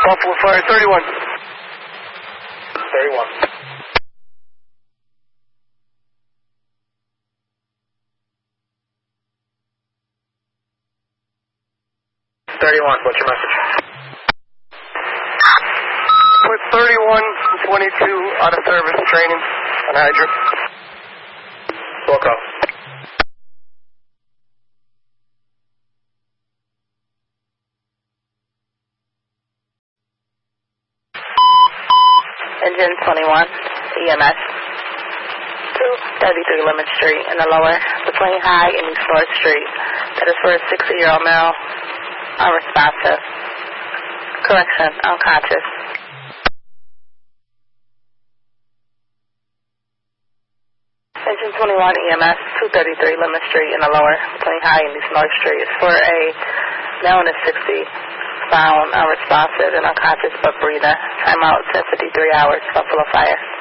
Buffalo Fire 31. 31. What's your message? Put 31 and 22 out of service training on hydrant. Woke up. Engine 21, EMS. 233 Lemon Street in the lower, between High and East 4th Street. That is for a 60-year-old male, unresponsive. Correction, unconscious. Engine 21 EMS, 233 Lemon Street in the lower, between High and East North Street. Is for a male in his 60s, found unresponsive and unconscious but breathing. Time out 10:53 hours, Buffalo Fire.